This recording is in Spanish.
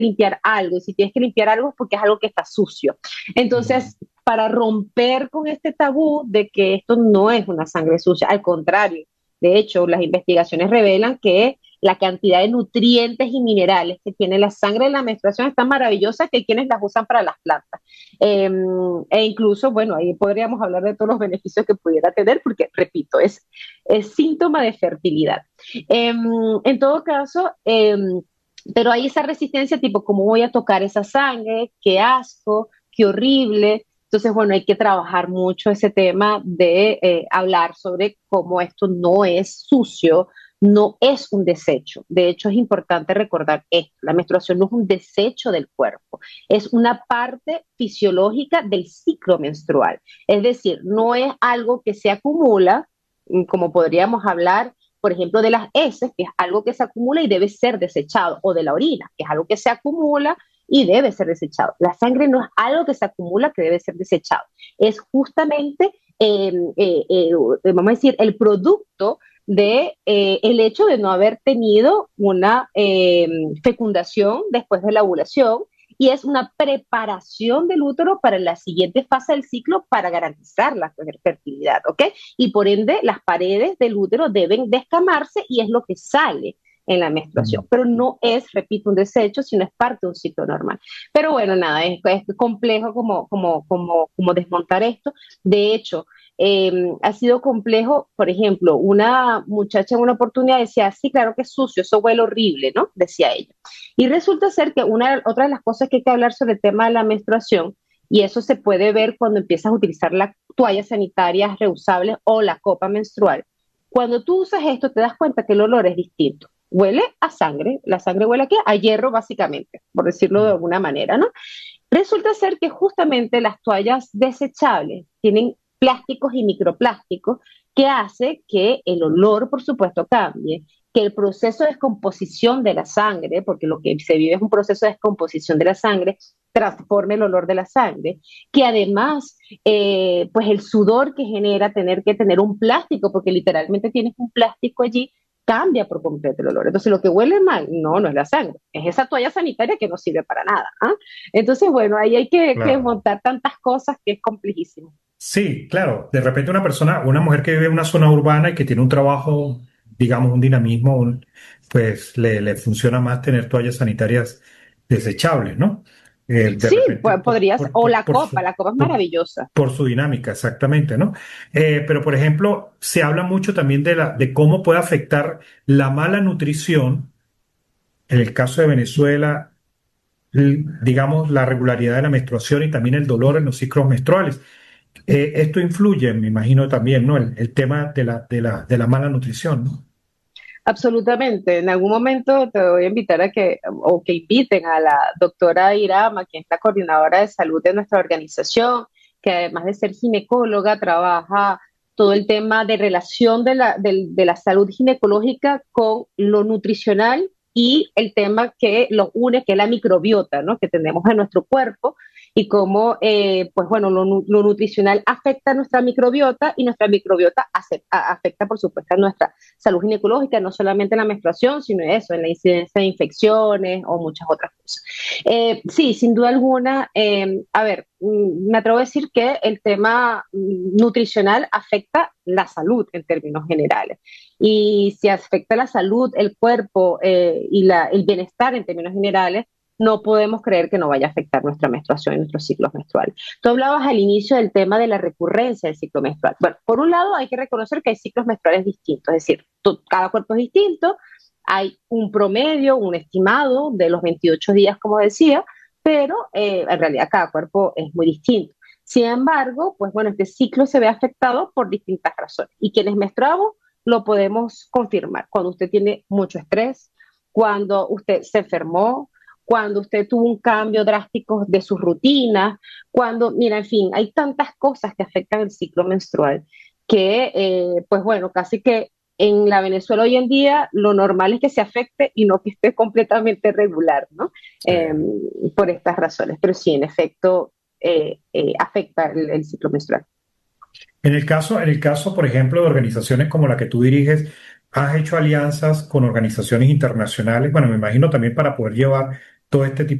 limpiar algo, y si tienes que limpiar algo es porque es algo que está sucio. Entonces, para romper con este tabú de que esto no es una sangre sucia, al contrario, de hecho, las investigaciones revelan que la cantidad de nutrientes y minerales que tiene la sangre de la menstruación es tan maravillosa que hay quienes las usan para las plantas. Eh, e incluso, bueno, ahí podríamos hablar de todos los beneficios que pudiera tener, porque, repito, es síntoma de fertilidad. En todo caso, pero hay esa resistencia tipo, ¿cómo voy a tocar esa sangre? Qué asco, qué horrible. Entonces, bueno, hay que trabajar mucho ese tema de hablar sobre cómo esto no es sucio, no es un desecho. De hecho, es importante recordar esto. La menstruación no es un desecho del cuerpo, es una parte fisiológica del ciclo menstrual. Es decir, no es algo que se acumula, como podríamos hablar, por ejemplo, de las heces, que es algo que se acumula y debe ser desechado, o de la orina, que es algo que se acumula y debe ser desechado. La sangre no es algo que se acumula que debe ser desechado. Es justamente, vamos a decir, el producto de el hecho de no haber tenido una fecundación después de la ovulación, y es una preparación del útero para la siguiente fase del ciclo para garantizar la fertilidad, ¿ok? Y por ende las paredes del útero deben descamarse y es lo que sale en la menstruación, pero no es, repito, un desecho, sino es parte de un ciclo normal. Pero bueno, nada, es complejo como desmontar esto. De hecho, ha sido complejo, por ejemplo, una muchacha en una oportunidad decía, sí, claro que es sucio, eso huele horrible, ¿no? Decía ella. Y resulta ser que otra de las cosas que hay que hablar sobre el tema de la menstruación, y eso se puede ver cuando empiezas a utilizar las toallas sanitarias reusables o la copa menstrual. Cuando tú usas esto, te das cuenta que el olor es distinto. Huele a sangre, la sangre huele a qué? A hierro, básicamente, por decirlo de alguna manera, ¿no? Resulta ser que justamente las toallas desechables tienen plásticos y microplásticos que hace que el olor, por supuesto, cambie, que el proceso de descomposición de la sangre, porque lo que se vive es un proceso de descomposición de la sangre, transforme el olor de la sangre, que además, pues el sudor que genera tener que tener un plástico, porque literalmente tienes un plástico allí, cambia por completo el olor. Entonces, lo que huele mal, no es la sangre, es esa toalla sanitaria que no sirve para nada. ¿Ah? Entonces, bueno, ahí hay que Claro. montar tantas cosas que es complejísimo. Sí, claro. De repente una persona, una mujer que vive en una zona urbana y que tiene un trabajo, digamos, un dinamismo, pues le funciona más tener toallas sanitarias desechables, ¿no? De Sí, repente podrías, o la copa es por, maravillosa. por su dinámica, exactamente, ¿no? Pero, por ejemplo, se habla mucho también de cómo puede afectar la mala nutrición, en el caso de Venezuela, digamos, la regularidad de la menstruación y también el dolor en los ciclos menstruales. Esto influye, me imagino también, ¿no? El tema de la mala nutrición, ¿no? Absolutamente. En algún momento te voy a invitar a o que inviten a la doctora Irama, que es la coordinadora de salud de nuestra organización, que además de ser ginecóloga, trabaja todo el tema de relación de la salud ginecológica con lo nutricional y el tema que los une, que es la microbiota, ¿no? Que tenemos en nuestro cuerpo y cómo, pues bueno, lo nutricional afecta a nuestra microbiota y nuestra microbiota afecta, por supuesto, a nuestra salud ginecológica, no solamente en la menstruación, sino eso, en la incidencia de infecciones o muchas otras cosas. Sí, sin duda alguna, a ver, me atrevo a decir que el tema nutricional afecta la salud en términos generales. Y si afecta la salud, el cuerpo el bienestar en términos generales, no podemos creer que no vaya a afectar nuestra menstruación y nuestros ciclos menstruales. Tú hablabas al inicio del tema de la recurrencia del ciclo menstrual. Bueno, por un lado hay que reconocer que hay ciclos menstruales distintos, es decir, cada cuerpo es distinto, hay un promedio, un estimado de los 28 días, como decía, pero en realidad cada cuerpo es muy distinto. Sin embargo, pues bueno, este ciclo se ve afectado por distintas razones. Y quienes menstruamos lo podemos confirmar cuando usted tiene mucho estrés, cuando usted se enfermó, cuando usted tuvo un cambio drástico de sus rutinas, cuando, mira, en fin, hay tantas cosas que afectan el ciclo menstrual que, pues bueno, casi que en la Venezuela hoy en día lo normal es que se afecte y no que esté completamente regular, ¿no? Sí. Por estas razones, pero sí, en efecto, afecta el ciclo menstrual. En el caso, por ejemplo, de organizaciones como la que tú diriges, ¿has hecho alianzas con organizaciones internacionales? Bueno, me imagino también para poder llevar todo este tipo